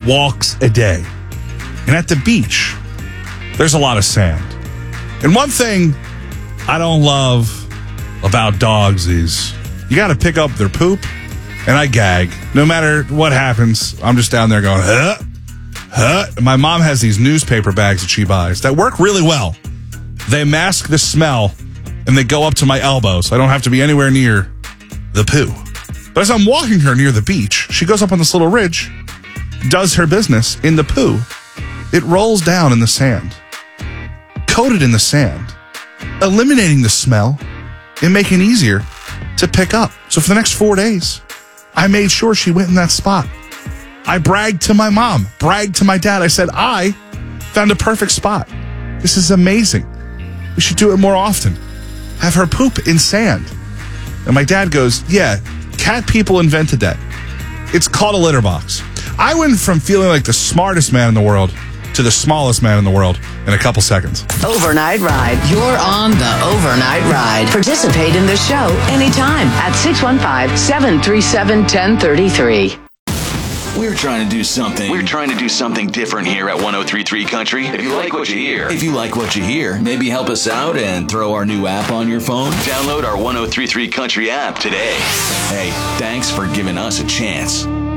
walks a day. And at the beach, there's a lot of sand. And one thing I don't love about dogs is you got to pick up their poop, and I gag. No matter what happens, I'm just down there going, huh, huh. My mom has these newspaper bags that she buys that work really well. They mask the smell, and they go up to my elbows. I don't have to be anywhere near the poo. But as I'm walking her near the beach, she goes up on this little ridge, does her business in the poo. It rolls down in the sand, coated in the sand, eliminating the smell and making it easier to pick up. So for the next 4 days, I made sure she went in that spot. I bragged to my mom, bragged to my dad. I said, I found a perfect spot. This is amazing. We should do it more often. Have her poop in sand. And my dad goes, yeah, cat people invented that. It's called a litter box. I went from feeling like the smartest man in the world to the smallest man in the world in a couple seconds. Overnight Ride. You're on the Overnight Ride. Participate in the show anytime at 615-737-1033. We're trying to do something. We're trying to do something different here at 103.3 Country. If you like what you hear, maybe help us out and throw our new app on your phone. Download our 103.3 Country app today. Hey, thanks for giving us a chance.